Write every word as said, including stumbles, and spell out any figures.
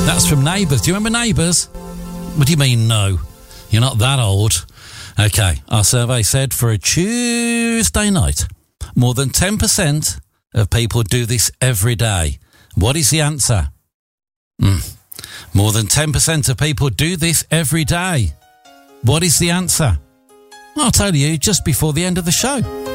That's from Neighbours. Do you remember Neighbours? What do you mean, no? You're not that old. OK, our survey said for a Tuesday night, more than ten percent of people do this every day. What is the answer? Mm. More than ten percent of people do this every day. What is the answer? I'll tell you just before the end of the show.